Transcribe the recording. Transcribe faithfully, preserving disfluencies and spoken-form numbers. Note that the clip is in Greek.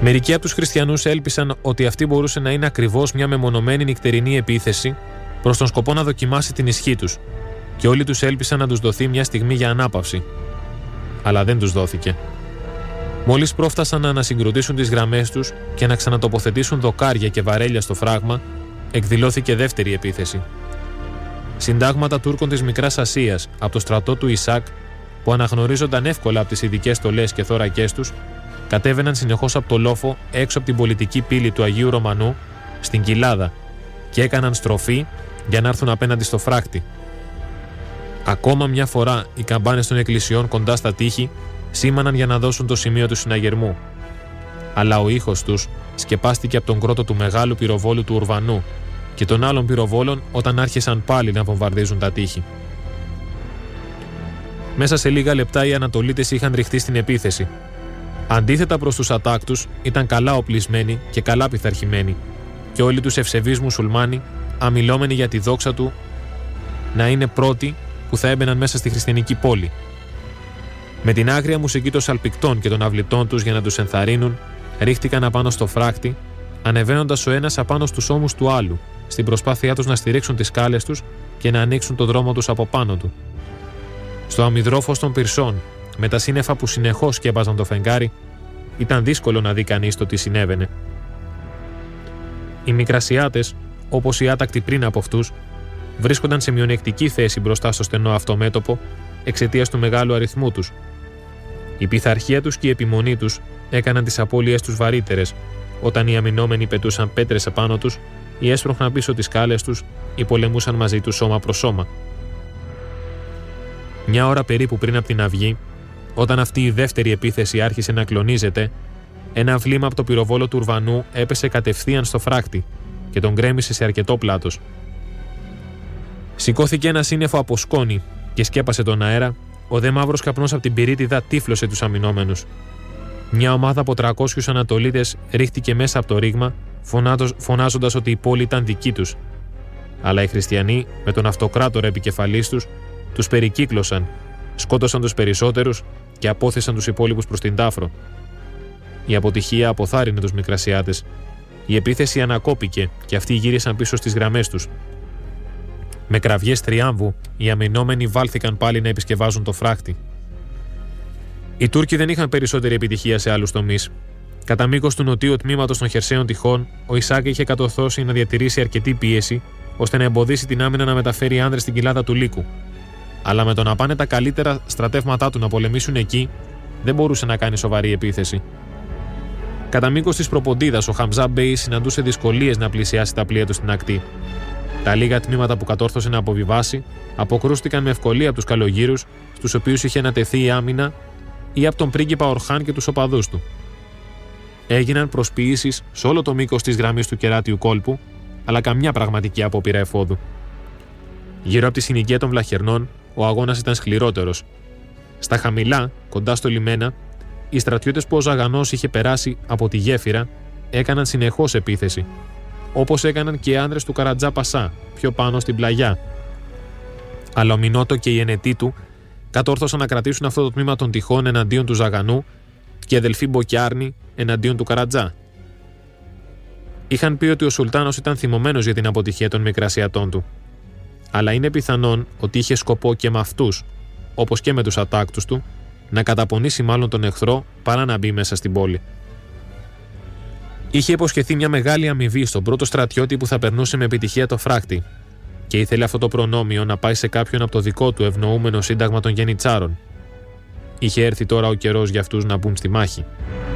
Μερικοί από τους χριστιανούς έλπισαν ότι αυτή μπορούσε να είναι ακριβώς μια μεμονωμένη νυχτερινή επίθεση προς τον σκοπό να δοκιμάσει την ισχύ τους, και όλοι τους έλπισαν να τους δοθεί μια στιγμή για ανάπαυση. Αλλά δεν τους δόθηκε. Μόλις πρόφτασαν να ανασυγκροτήσουν τις γραμμές τους και να ξανατοποθετήσουν δοκάρια και βαρέλια στο φράγμα, εκδηλώθηκε δεύτερη επίθεση. Συντάγματα Τούρκων της Μικράς Ασίας από το στρατό του Ισάκ, που αναγνωρίζονταν εύκολα από τις ειδικές στολές και θώρακές τους, κατέβαιναν συνεχώς από το λόφο έξω από την πολιτική πύλη του Αγίου Ρωμανού, στην Κοιλάδα, και έκαναν στροφή για να έρθουν απέναντι στο φράκτη. Ακόμα μια φορά οι καμπάνες των εκκλησιών κοντά στα τείχη σήμαναν για να δώσουν το σημείο του συναγερμού. Αλλά ο ήχος τους σκεπάστηκε από τον κρότο του μεγάλου πυροβόλου του Ουρβανού και των άλλων πυροβόλων όταν άρχισαν πάλι να βομβαρδίζουν τα τείχη. Μέσα σε λίγα λεπτά οι Ανατολίτες είχαν ρηχτεί στην επίθεση. Αντίθετα προς τους ατάκτους, ήταν καλά οπλισμένοι και καλά πειθαρχημένοι, και όλοι τους ευσεβείς μουσουλμάνοι, αμιλόμενοι για τη δόξα του να είναι πρώτοι που θα έμπαιναν μέσα στη χριστιανική πόλη. Με την άγρια μουσική των σαλπικτών και των αυλητών τους για να τους ενθαρρύνουν, ρίχτηκαν απάνω στο φράκτη, ανεβαίνοντας ο ένας απάνω στους ώμους του άλλου, στην προσπάθειά τους να στηρίξουν τις σκάλες τους και να ανοίξουν το δρόμο τους από πάνω του. Στο αμυδρό φως των πυρσών, με τα σύννεφα που συνεχώς σκέπαζαν το φεγγάρι, ήταν δύσκολο να δει κανείς το τι συνέβαινε. Οι Μικρασιάτες, όπως οι άτακτοι πριν από αυτούς, βρίσκονταν σε μειονεκτική θέση μπροστά στο στενό αυτό μέτωπο εξαιτίας του μεγάλου αριθμού τους. Η πειθαρχία τους και η επιμονή τους έκαναν τις απώλειες τους βαρύτερες, όταν οι αμυνόμενοι πετούσαν πέτρες επάνω τους ή έσπροχναν πίσω τις σκάλες τους ή πολεμούσαν μαζί τους σώμα προς σώμα. Μια ώρα περίπου πριν από την αυγή, όταν αυτή η δεύτερη επίθεση άρχισε να κλονίζεται, ένα βλήμα από το πυροβόλο του Ουρβανού έπεσε κατευθείαν στο φράκτη και τον γκρέμισε σε αρκετό πλάτος. Σηκώθηκε ένα σύννεφο από σκόνη και σκέπασε τον αέρα, ο δε μαύρος καπνός από την πυρίτιδα τύφλωσε τους αμυνόμενους. Μια ομάδα από τριακόσιους Ανατολίτες ρίχτηκε μέσα από το ρήγμα, φωνάζοντας ότι η πόλη ήταν δική τους. Αλλά οι χριστιανοί, με τον αυτοκράτορα επικεφαλής τους, τους περικύκλωσαν, σκότωσαν τους περισσότερους και απόθεσαν τους υπόλοιπους προς την Τάφρο. Η αποτυχία αποθάρρυνε τους Μικρασιάτες. Η επίθεση ανακόπηκε και αυτοί γύρισαν πίσω στις γραμμές τους. Με κραυγές θριάμβου, οι αμυνόμενοι βάλθηκαν πάλι να επισκευάζουν το φράχτη. Οι Τούρκοι δεν είχαν περισσότερη επιτυχία σε άλλους τομείς. Κατά μήκος του νοτίου τμήματος των χερσαίων τυχών, ο Ισάκ είχε κατορθώσει να διατηρήσει αρκετή πίεση ώστε να εμποδίσει την άμυνα να μεταφέρει άνδρες στην κοιλάδα του Λύκου. Αλλά με το να πάνε τα καλύτερα στρατεύματά του να πολεμήσουν εκεί, δεν μπορούσε να κάνει σοβαρή επίθεση. Κατά μήκος της προποντίδας, ο Χαμζά Μπέι συναντούσε δυσκολίες να πλησιάσει τα πλοία του στην ακτή. Τα λίγα τμήματα που κατόρθωσε να αποβιβάσει αποκρούστηκαν με ευκολία από τους καλογύρους, στους οποίους είχε ανατεθεί η άμυνα, ή από τον πρίγκιπα Ορχάν και τους οπαδούς του. Έγιναν προσποιήσεις σε όλο το μήκος της γραμμής του κεράτιου κόλπου, αλλά καμιά πραγματική απόπειρα εφόδου. Γύρω από τη συνοικία των Βλαχερνών, ο αγώνας ήταν σκληρότερος. Στα χαμηλά, κοντά στο λιμένα, οι στρατιώτες που ο Ζαγανός είχε περάσει από τη γέφυρα έκαναν συνεχώς επίθεση, όπως έκαναν και οι άνδρες του Καρατζά Πασά, πιο πάνω στην πλαγιά. Αλλά ο Μινότο και οι ενετοί του κατόρθωσαν να κρατήσουν αυτό το τμήμα των τυχών εναντίον του Ζαγανού και οι αδελφοί Μποκιάρνη εναντίον του Καρατζά. Είχαν πει ότι ο Σουλτάνος ήταν θυμωμένος για την αποτυχία των Μικρασιατών του. Αλλά είναι πιθανόν ότι είχε σκοπό και με αυτούς, όπως και με τους ατάκτους του, να καταπονήσει μάλλον τον εχθρό παρά να μπει μέσα στην πόλη. Είχε υποσχεθεί μια μεγάλη αμοιβή στον πρώτο στρατιώτη που θα περνούσε με επιτυχία το φράκτη, και ήθελε αυτό το προνόμιο να πάει σε κάποιον από το δικό του ευνοούμενο σύνταγμα των γενιτσάρων. Είχε έρθει τώρα ο καιρός για αυτούς να μπουν στη μάχη.